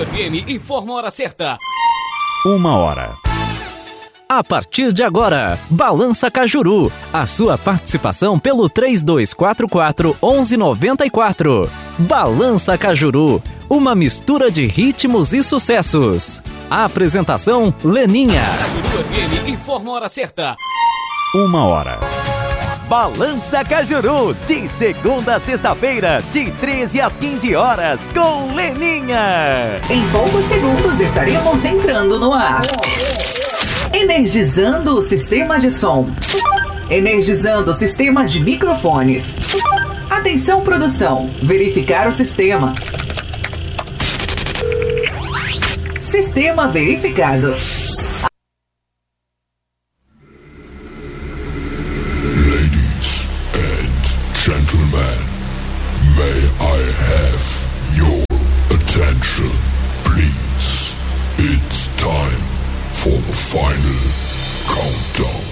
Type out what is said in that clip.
Cajuru FM informa a hora certa. 1h. A partir de agora, Balança Cajuru. A sua participação pelo 3244-1194. Balança Cajuru. Uma mistura de ritmos e sucessos. A apresentação, Leninha. Cajuru FM informa a hora certa. 1h. Balança Cajuru, de segunda a sexta-feira, de 13 às 15 horas, com Leninha. Em poucos segundos estaremos entrando no ar. Energizando o sistema de som. Energizando o sistema de microfones. Atenção, produção. Verificar o sistema. Sistema verificado. Ladies and gentlemen, may I have your attention, please? It's time for the final countdown.